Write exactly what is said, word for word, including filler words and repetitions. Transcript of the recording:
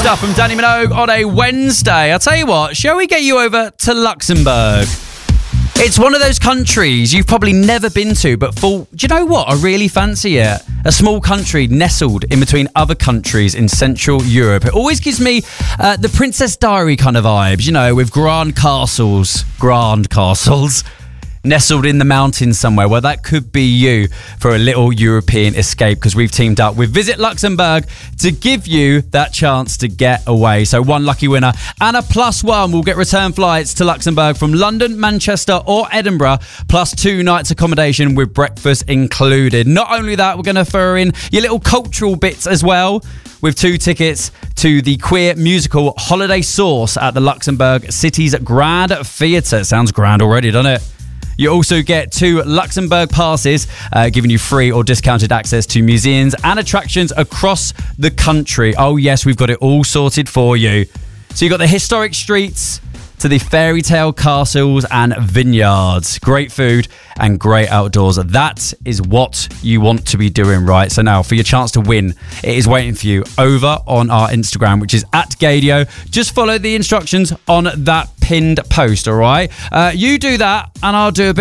stuff from Danny Minogue on a Wednesday. I'll tell you what, shall we get you over to Luxembourg? It's one of those countries you've probably never been to, but thought, do you know what? I really fancy it. A small country nestled in between other countries in Central Europe. It always gives me uh, the Princess Diary kind of vibes, you know, with grand castles, grand castles, nestled in the mountains somewhere. Well, that could be you for a little European escape, because we've teamed up with Visit Luxembourg to give you that chance to get away. So one lucky winner and a plus one will get return flights to Luxembourg from London, Manchester or Edinburgh, plus two nights accommodation with breakfast included. Not only that, we're going to throw in your little cultural bits as well, with two tickets to the queer musical Holiday Sauce at the Luxembourg City's Grand Theatre. Sounds grand already, doesn't it? You also get two Luxembourg passes, uh, giving you free or discounted access to museums and attractions across the country. Oh yes, we've got it all sorted for you. So you've got the historic streets to the fairy tale castles and vineyards. Great food and great outdoors. That is what you want to be doing, right? So now for your chance to win, it is waiting for you over on our Instagram, which is at Gaydio. Just follow the instructions on that pinned post, all right? Uh, you do that and I'll do a bit